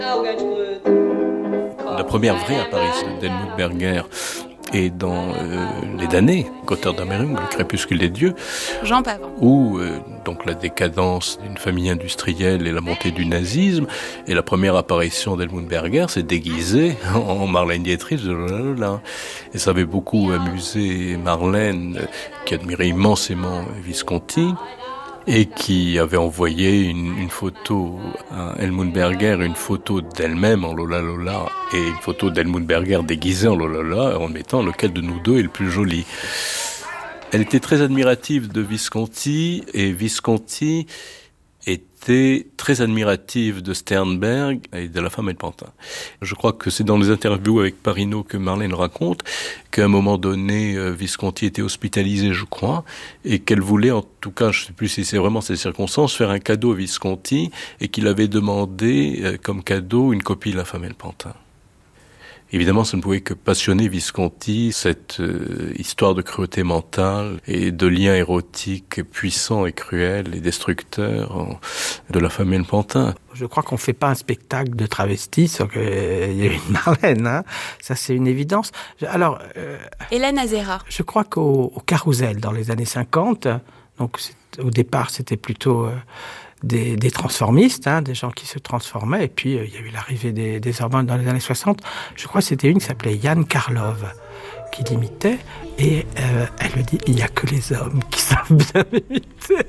La première vraie apparition d'Helmut Berger est dans Les damnés, qu'auteur d'Amerung, Le crépuscule des dieux, Jean Pavin, où donc la décadence d'une famille industrielle et la montée du nazisme, et la première apparition d'Helmut Berger s'est déguisée en Marlène Dietrich de Lola. Et ça avait beaucoup amusé Marlène, qui admirait immensément Visconti, et qui avait envoyé une photo à Helmut Berger, une photo d'elle-même en Lola Lola et une photo d'Helmut Berger déguisée en Lola Lola, en mettant lequel de nous deux est le plus joli. Elle était très admirative de Visconti, et Visconti était très admirative de Sternberg et de La femme et le pantin. Je crois que c'est dans les interviews avec Parinaud que Marlène raconte qu'à un moment donné, Visconti était hospitalisé, je crois, et qu'elle voulait, en tout cas, je ne sais plus si c'est vraiment ces circonstances, faire un cadeau à Visconti, et qu'il avait demandé comme cadeau une copie de La femme et le pantin. Évidemment, ça ne pouvait que passionner Visconti, cette histoire de cruauté mentale et de liens érotiques puissants et cruels et destructeurs de La femme et le pantin. Je crois qu'on ne fait pas un spectacle de travestis sans qu'il y ait une Marlène, hein. Ça, c'est une évidence. Alors, Hélène Azera. Je crois qu'au Carousel, dans les années 50, donc au départ, c'était plutôt des transformistes, hein, des gens qui se transformaient, et puis il y a eu l'arrivée des hormones dans les années 60. Je crois que c'était une qui s'appelait Yann Karlov, qui l'imitait, et elle me dit, il n'y a que les hommes qui savent bien m'imiter.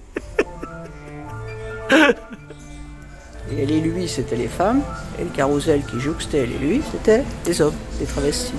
Et les lui, c'était les femmes, et le Carousel qui jouxtait les lui, c'était les hommes, les travestis.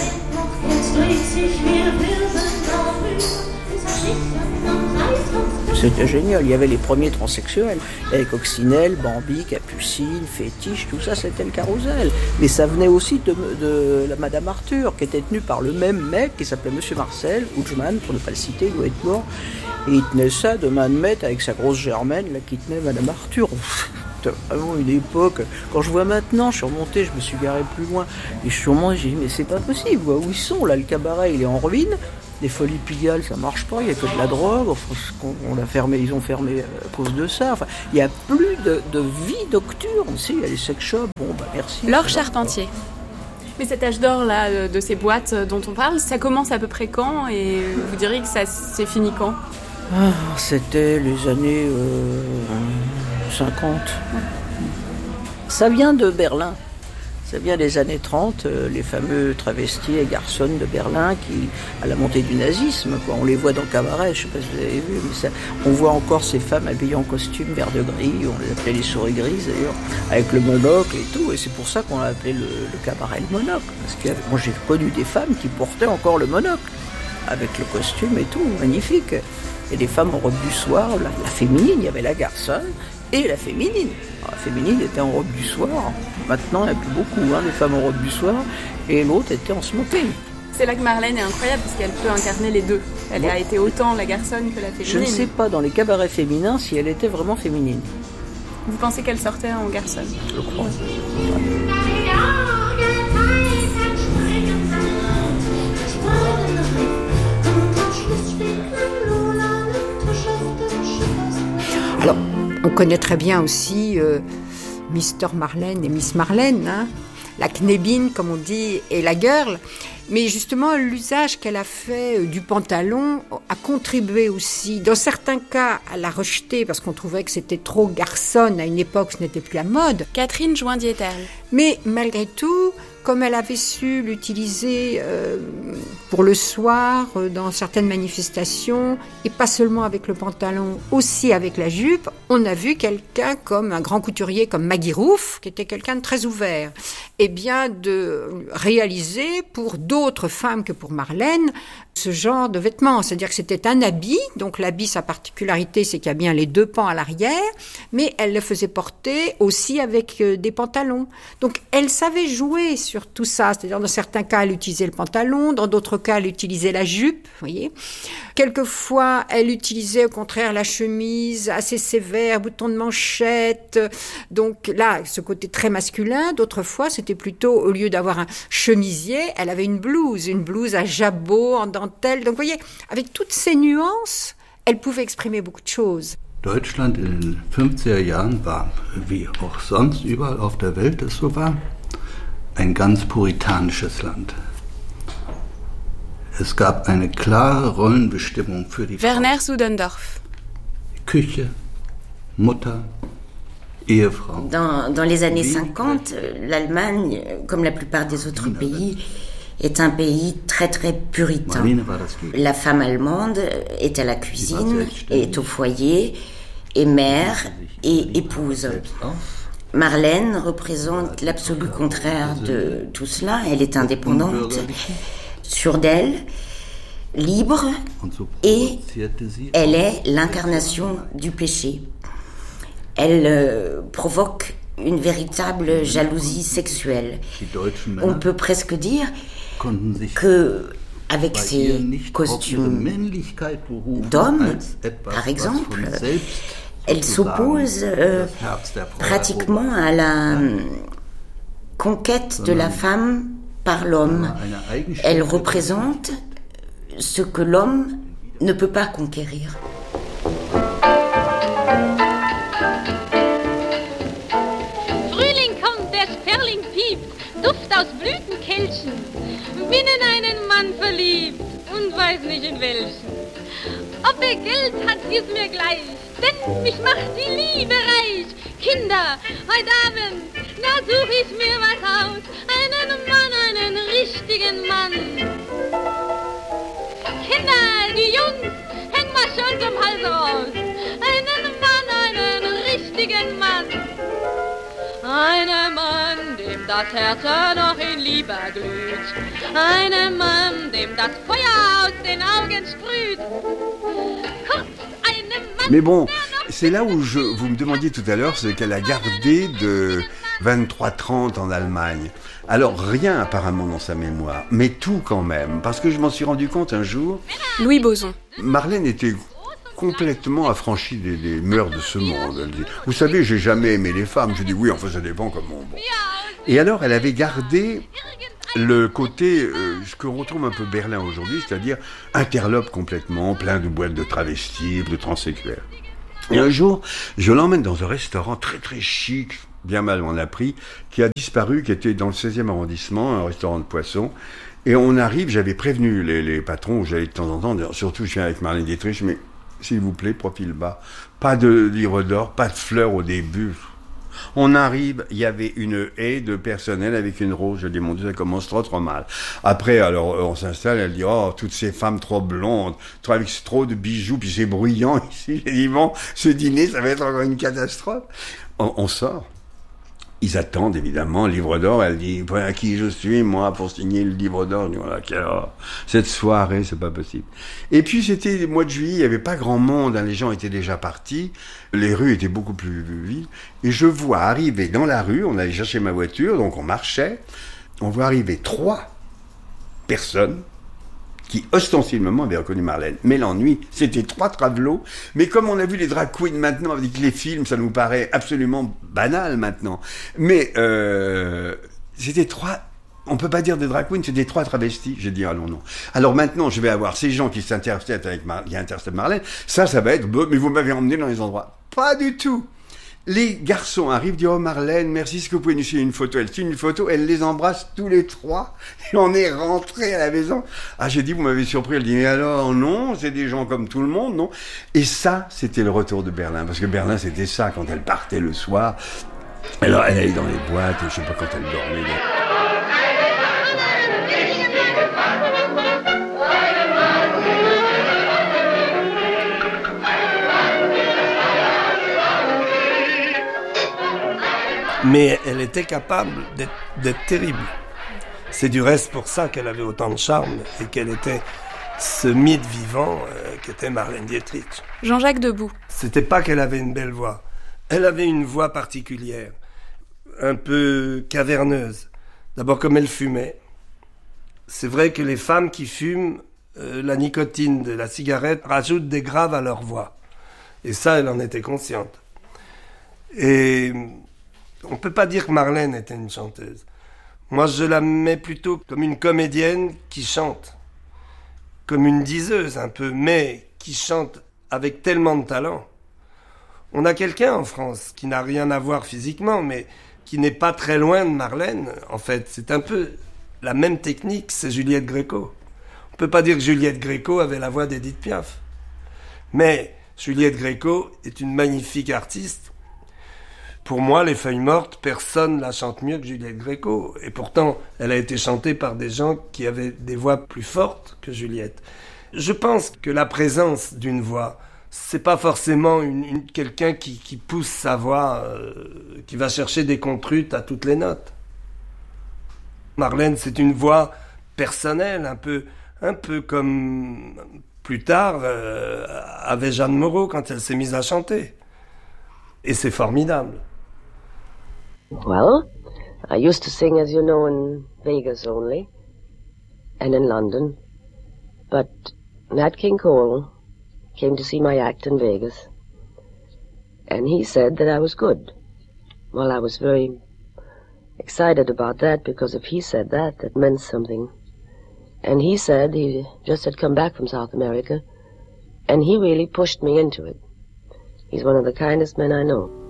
C'était génial, il y avait les premiers transsexuels, avec Coccinelle, Bambi, Capucine, Fétiche, tout ça c'était le Carousel. Mais ça venait aussi de la Madame Arthur, qui était tenue par le même mec qui s'appelait Monsieur Marcel, Houchman, pour ne pas le citer, il doit être mort. Et il tenait ça de main de maître avec sa grosse germaine là, qui tenait Madame Arthur. C'était vraiment une époque. Quand je vois maintenant, je suis remonté, je me suis garé plus loin. Et je suis remonté, j'ai dit, mais c'est pas possible, où ils sont là, le cabaret il est en ruine. Les Folies Pigalle, ça marche pas, il n'y a que de la drogue, ils ont fermé à cause de ça. Enfin, il n'y a plus de vie nocturne, il y a les sex shops, bon bah merci. Laure Charpentier. Mais cet âge d'or là, de ces boîtes dont on parle, ça commence à peu près quand, et vous diriez que ça c'est fini quand? C'était les années 50. Ça vient de Berlin. Ça vient des années 30, les fameux travestis et garçons de Berlin qui, à la montée du nazisme, quoi. On les voit dans le cabaret, je ne sais pas si vous avez vu, mais ça, on voit encore ces femmes habillées en costume vert de gris, on les appelait les souris grises d'ailleurs, avec le monocle et tout, et c'est pour ça qu'on a appelé le cabaret le monocle. Parce que moi j'ai connu des femmes qui portaient encore le monocle, avec le costume et tout, magnifique. Et des femmes en robe du soir, la féminine, il y avait la garçonne et la féminine. Alors, la féminine était en robe du soir. Maintenant, il n'y a plus beaucoup, des femmes en robe du soir. Et l'autre était en smoking. C'est là que Marlène est incroyable, parce qu'elle peut incarner les deux. Elle a été autant la garçonne que la féminine. Je ne sais pas, dans les cabarets féminins, si elle était vraiment féminine. Vous pensez qu'elle sortait en garçonne? Je crois. Alors, on connaît très bien aussi Mr. Marlène et Miss Marlène, hein, la knébine, comme on dit, et la girl. Mais justement, l'usage qu'elle a fait du pantalon a contribué aussi, dans certains cas, à la rejeter, parce qu'on trouvait que c'était trop garçonne à une époque, ce n'était plus la mode. Catherine Joindietel. Mais malgré tout, comme elle avait su l'utiliser pour le soir, dans certaines manifestations, et pas seulement avec le pantalon, aussi avec la jupe, on a vu quelqu'un comme un grand couturier comme Maggie Roof, qui était quelqu'un de très ouvert, et bien de réaliser pour d'autres femmes que pour Marlène ce genre de vêtements. C'est-à-dire que c'était un habit, donc l'habit, sa particularité, c'est qu'il y a bien les deux pans à l'arrière, mais elle le faisait porter aussi avec des pantalons. Donc elle savait jouer sur tout ça, c'est-à-dire dans certains cas, elle utilisait le pantalon, dans d'autres cas, elle utilisait la jupe, vous voyez. Quelquefois, elle utilisait au contraire la chemise assez sévère, bouton de manchette, donc là, ce côté très masculin. D'autres fois, c'était plutôt, au lieu d'avoir un chemisier, elle avait une blouse à jabot, en dentelle. Donc vous voyez, avec toutes ces nuances, elle pouvait exprimer beaucoup de choses. Deutschland in den 50er Jahren war, wie auch sonst überall auf der Welt es so war, ein ganz puritanisches Land. Es gab eine klare Rollenbestimmung für die Werner Frau. Sudendorf. Küche, Mutter, Ehefrau. Dans les années 50, l'Allemagne, comme la plupart des autres pays, est un pays très très puritain. La femme allemande est à la cuisine, est au foyer, est mère et épouse. Marlène représente l'absolu contraire de tout cela. Elle est indépendante, sûre d'elle, libre, et elle est l'incarnation du péché. Elle provoque une véritable jalousie sexuelle. On peut presque dire que, avec ses costumes d'homme, par exemple, elle s'oppose pratiquement à la conquête de la femme par l'homme. Elle représente ce que l'homme ne peut pas conquérir. Frühling kommt, der Sperling piept, Duft aus Blütenkelchen. Bin in einen Mann verliebt und weiß nicht in welchen. Ob er Geld hat, ist mir gleich, denn mich macht die Liebe reich. Kinder, heute Abend, da such ich mir was aus. Einen Mann, einen richtigen Mann. Kinder, die Jungs, häng mal schon zum Hals raus. Einen Mann, einen richtigen Mann. Einen Mann, dem das Herz noch in Liebe glüht. Einen Mann, dem das Feuer aus den Augen sprüht. Kurz, einen Mann. Mais bon, c'est là où vous me demandiez tout à l'heure ce qu'elle a gardé de 23-30 en Allemagne. Alors rien apparemment dans sa mémoire, mais tout quand même, parce que je m'en suis rendu compte un jour. Louis Boson. Marlène était complètement affranchie des mœurs de ce monde. Elle dit, vous savez, j'ai jamais aimé les femmes. Je dis oui, enfin ça dépend comment. Bon. Et alors elle avait gardé le côté, ce que retrouve un peu Berlin aujourd'hui, c'est-à-dire interlope complètement, plein de boîtes de travestis, de transsexuels. Et un jour, je l'emmène dans un restaurant très très chic, bien mal on l'a pris, qui a disparu, qui était dans le 16e arrondissement, un restaurant de poissons. Et on arrive, j'avais prévenu les patrons où j'allais de temps en temps, surtout je viens avec Marlène Dietrich, mais s'il vous plaît, profil bas, pas de livre d'or, pas de fleurs au début. On arrive, il y avait une haie de personnel avec une rose. Je dis, mon Dieu, ça commence trop mal. Après, alors, on s'installe, elle dit, oh, toutes ces femmes trop blondes, avec trop de bijoux, puis c'est bruyant ici. J'ai dit, bon, ce dîner, ça va être encore une catastrophe. On sort. Ils attendent, évidemment, le livre d'or. Elle dit, voilà qui je suis, moi, pour signer le livre d'or. Je dis, voilà, cette soirée, c'est pas possible. Et puis, c'était le mois de juillet, il y avait pas grand monde, hein, les gens étaient déjà partis. Les rues étaient beaucoup plus vides. Et je vois arriver dans la rue, on allait chercher ma voiture, donc on marchait. On voit arriver 3 personnes qui ostensiblement avaient reconnu Marlène. Mais l'ennui, c'était 3 travelots. Mais comme on a vu les drag queens maintenant avec les films, ça nous paraît absolument banal maintenant. Mais c'était 3... On peut pas dire des drag queens, c'était 3 travestis. J'ai dit, allons, non. Alors maintenant, je vais avoir ces gens qui s'interceptent qui interceptent Marlène. Ça va être, mais vous m'avez emmené dans les endroits. Pas du tout. Les garçons arrivent, disent, oh Marlène, merci, est-ce que vous pouvez nous signer une photo? Elle signe une photo, elle les embrasse tous les 3, et on est rentrés à la maison. Ah, j'ai dit, vous m'avez surpris. Elle dit, mais alors, non, c'est des gens comme tout le monde, non? Et ça, c'était le retour de Berlin, parce que Berlin, c'était ça, quand elle partait le soir. Alors, elle allait dans les boîtes, je sais pas quand elle dormait. Mais elle était capable d'être terrible. C'est du reste pour ça qu'elle avait autant de charme et qu'elle était ce mythe vivant qu'était Marlène Dietrich. Jean-Jacques Debout. C'était pas qu'elle avait une belle voix. Elle avait une voix particulière, un peu caverneuse. D'abord, comme elle fumait. C'est vrai que les femmes qui fument, la nicotine de la cigarette rajoute des graves à leur voix. Et ça, elle en était consciente. Et on peut pas dire que Marlène était une chanteuse. Moi, je la mets plutôt comme une comédienne qui chante. Comme une diseuse, un peu, mais qui chante avec tellement de talent. On a quelqu'un en France qui n'a rien à voir physiquement, mais qui n'est pas très loin de Marlène, en fait. C'est un peu la même technique, c'est Juliette Gréco. On peut pas dire que Juliette Gréco avait la voix d'Édith Piaf. Mais Juliette Gréco est une magnifique artiste. Pour moi, Les Feuilles Mortes, personne la chante mieux que Juliette Gréco. Et pourtant, elle a été chantée par des gens qui avaient des voix plus fortes que Juliette. Je pense que la présence d'une voix, c'est pas forcément quelqu'un qui pousse sa voix, qui va chercher des contrutes à toutes les notes. Marlène, c'est une voix personnelle, un peu comme plus tard avait Jeanne Moreau quand elle s'est mise à chanter. Et c'est formidable. Well, I used to sing, as you know, in Vegas only, and in London. But Nat King Cole came to see my act in Vegas, and he said that I was good. Well, I was very excited about that, because if he said that, that meant something. And he said he just had come back from South America, and he really pushed me into it. He's one of the kindest men I know.